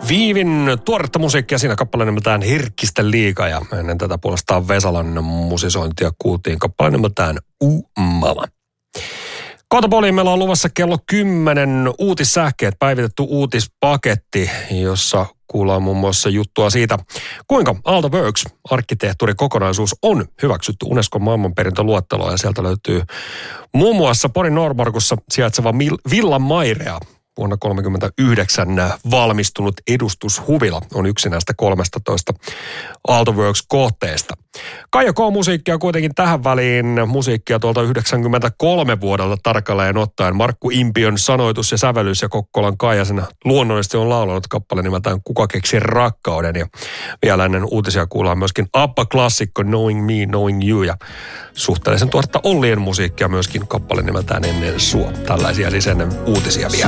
Viivin tuoretta musiikkia, siinä kappale nimeltään Herkkistä liiga, ja ennen tätä puolestaan Vesalan musisointia kuultiin kappale nimeltään Mama. Kohtapuoliin meillä on luvassa kello 10 uutissähkeet, päivitetty uutispaketti, jossa kuullaan muun muassa juttua siitä, kuinka Aalto Works -arkkitehtuurikokonaisuus on hyväksytty Unescon maailmanperintöluetteloon, ja sieltä löytyy muun muassa Porin Noormarkussa sijaitseva Villa Mairea. Vuonna 1939 valmistunut edustushuvila on yksi näistä 13 Aalto Works-kohteesta. Kaija K-musiikkia kuitenkin tähän väliin, musiikkia tuolta 93 vuodelta tarkalleen ottaen. Markku Impiön sanoitus ja sävellys, ja Kokkolan Kaijasen luonnollisesti on laulanut kappale nimeltään Kuka keksi rakkauden. Ja vielä ennen uutisia kuullaan myöskin ABBA-klassikko Knowing Me, Knowing You, ja suhteellisen tuoretta Ollien musiikkia myöskin kappale nimeltään Ennen sua. Tällaisia siis ennen uutisia vielä.